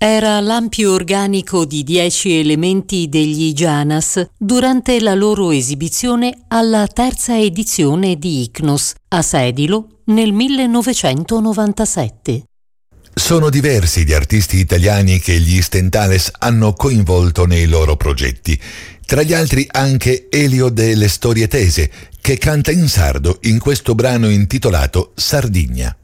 Era l'ampio organico di 10 elementi degli Janas durante la loro esibizione alla terza edizione di Ichnos a Sedilo nel 1997. Sono diversi gli artisti italiani che gli Stentales hanno coinvolto nei loro progetti. Tra gli altri anche Elio delle Storie Tese, che canta in sardo in questo brano intitolato Sardigna.